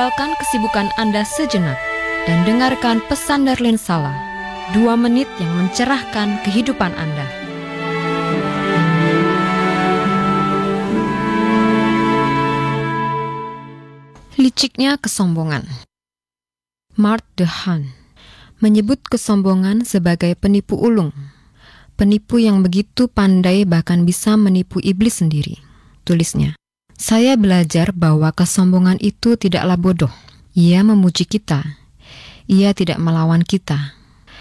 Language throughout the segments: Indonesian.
Tinggalkan kesibukan Anda sejenak dan dengarkan pesan Darlene Sala, 2 menit yang mencerahkan kehidupan Anda. Liciknya kesombongan. Mark Dehaan menyebut kesombongan sebagai penipu ulung. Penipu yang begitu pandai bahkan bisa menipu iblis sendiri. Tulisnya, saya belajar bahwa kesombongan itu tidaklah bodoh. Ia memuji kita. Ia tidak melawan kita.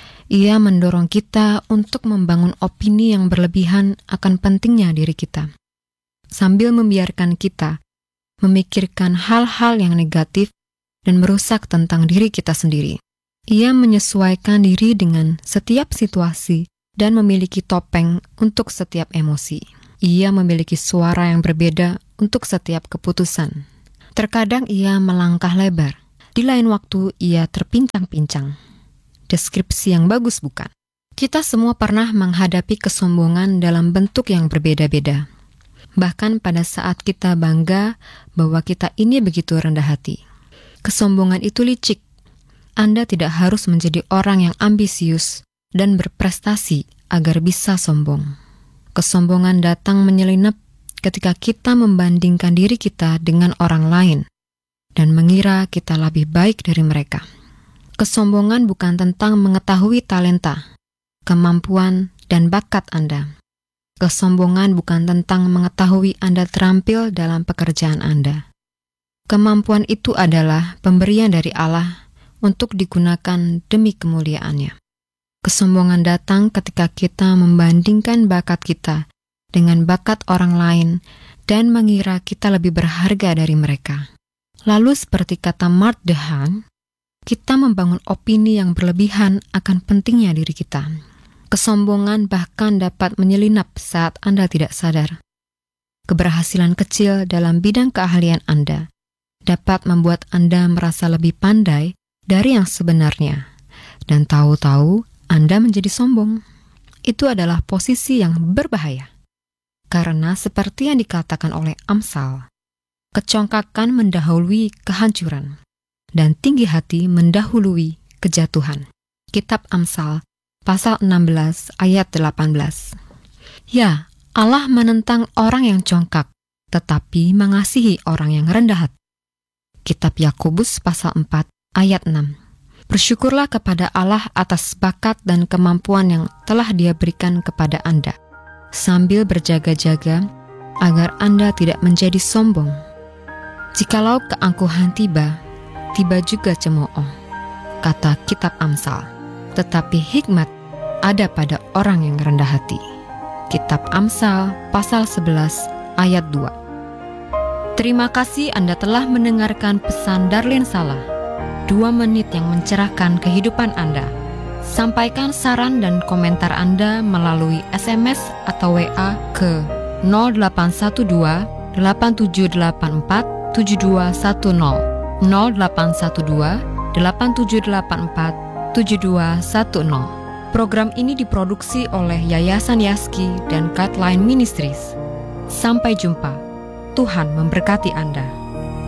Ia mendorong kita untuk membangun opini yang berlebihan akan pentingnya diri kita, sambil membiarkan kita memikirkan hal-hal yang negatif dan merusak tentang diri kita sendiri. Ia menyesuaikan diri dengan setiap situasi dan memiliki topeng untuk setiap emosi. Ia memiliki suara yang berbeda untuk setiap keputusan. Terkadang ia melangkah lebar, di lain waktu ia terpincang-pincang. Deskripsi yang bagus bukan? Kita semua pernah menghadapi kesombongan dalam bentuk yang berbeda-beda. Bahkan pada saat kita bangga bahwa kita ini begitu rendah hati. Kesombongan itu licik. Anda tidak harus menjadi orang yang ambisius dan berprestasi agar bisa sombong. Kesombongan datang menyelinap ketika kita membandingkan diri kita dengan orang lain dan mengira kita lebih baik dari mereka. Kesombongan bukan tentang mengetahui talenta, kemampuan, dan bakat Anda. Kesombongan bukan tentang mengetahui Anda terampil dalam pekerjaan Anda. Kemampuan itu adalah pemberian dari Allah untuk digunakan demi kemuliaan-Nya. Kesombongan datang ketika kita membandingkan bakat kita dengan bakat orang lain dan mengira kita lebih berharga dari mereka. Lalu seperti kata Mark Dehaan, kita membangun opini yang berlebihan akan pentingnya diri kita. Kesombongan bahkan dapat menyelinap saat Anda tidak sadar. Keberhasilan kecil dalam bidang keahlian Anda dapat membuat Anda merasa lebih pandai dari yang sebenarnya, dan tahu-tahu Anda menjadi sombong. Itu adalah posisi yang berbahaya. Karena seperti yang dikatakan oleh Amsal, kecongkakan mendahului kehancuran, dan tinggi hati mendahului kejatuhan. Kitab Amsal Pasal 16 ayat 18. Ya, Allah menentang orang yang congkak, tetapi mengasihi orang yang rendah hati. Kitab Yakobus pasal 4 ayat 6. Bersyukurlah kepada Allah atas bakat dan kemampuan yang telah Dia berikan kepada Anda, sambil berjaga-jaga agar Anda tidak menjadi sombong. Jikalau keangkuhan tiba, tiba juga cemooh, kata Kitab Amsal. Tetapi hikmat ada pada orang yang rendah hati. Kitab Amsal pasal 11 ayat 2. Terima kasih Anda telah mendengarkan pesan Darlene Sala, 2 menit yang mencerahkan kehidupan Anda. Sampaikan saran dan komentar Anda melalui SMS atau WA ke 0812 8784 7210 0812 8784 7210. Program ini diproduksi oleh Yayasan Yaski dan Guideline Ministries. Sampai jumpa. Tuhan memberkati Anda.